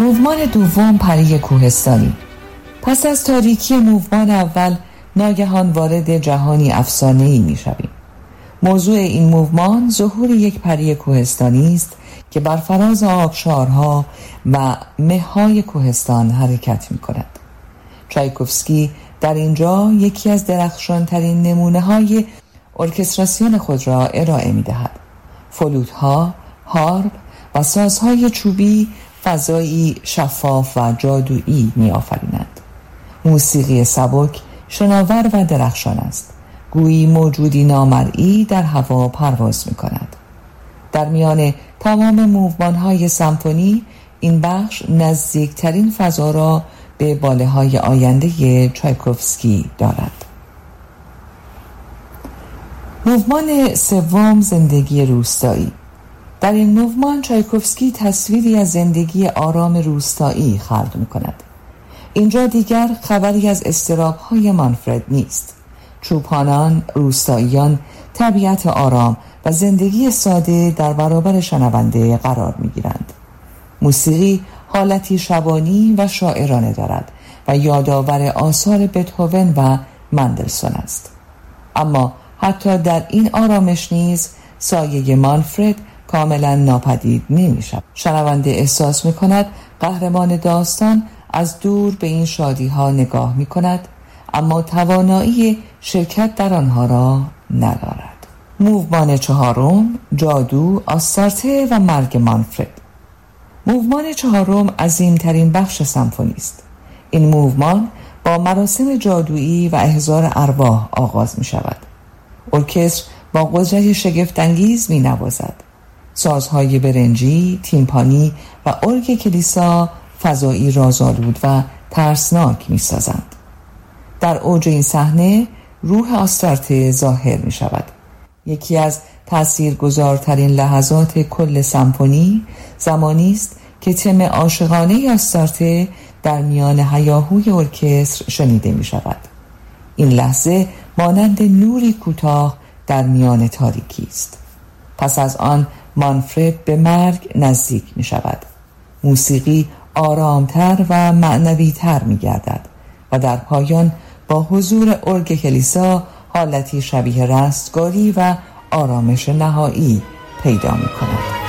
موومان دوم، پری کوهستانی. پس از تاریکی موومان اول ناگهان وارد جهانی افسانه‌ای می‌شویم. موضوع این موومان ظهور یک پری کوهستانی است که بر فراز آبشارها و مه‌های کوهستان حرکت می‌کند. چایکوفسکی در اینجا یکی از درخشان‌ترین نمونه‌های ارکستراسیون خود را ارائه می‌دهد. فلوت‌ها، هارپ و سازهای چوبی فضایی شفاف و جادویی می‌آفرینند. موسیقی سبک، شناور و درخشان است. گویی موجودی نامرئی در هوا پرواز می‌کند. در میان تمام موومان‌های سمفونی این بخش نزدیکترین فضا را به باله‌های آینده چایکوفسکی دارد. موومان سوم، زندگی روستایی. در این موومان چایکوفسکی تصویری از زندگی آرام روستایی خلق می‌کند. اینجا دیگر خبری از اضطراب‌های مانفرد نیست. چوپانان، روستاییان، طبیعت آرام و زندگی ساده در برابر شنونده قرار می‌گیرند. موسیقی حالتی شبانی و شاعرانه دارد و یادآور آثار بتهوون و مندلسون است. اما حتی در این آرامش نیز سایه مانفرد کاملا ناپدید نمی‌شود. شنونده احساس می‌کند قهرمان داستان از دور به این شادی‌ها نگاه می‌کند، اما توانایی شرکت در آنها را ندارد. موومان چهارم، جادو، آستارته و مرگ مانفرد. موومان چهارم عظیم‌ترین بخش سمفونی است. این موومان با مراسم جادویی و احضار ارواح آغاز می‌شود. ارکستر با قدرت شگفت‌انگیز می‌نوازد. سازهای برنجی، تیمپانی و ارگ کلیسا فضایی رازآلود و ترسناک می‌سازند. در اوج این صحنه روح آستارته ظاهر می‌شود. یکی از تأثیرگذارترین لحظات کل سمفونی زمانی است که تم عاشقانه آستارته در میان هیاهوی ارکستر شنیده می‌شود. این لحظه مانند نوری کوتاه در میان تاریکی است. پس از آن مانفرد به مرگ نزدیک می‌شود. موسیقی آرامتر و معنوی‌تر می‌گردد و در پایان با حضور ارگ کلیسا حالتی شبیه رستگاری و آرامش نهایی پیدا می‌کند.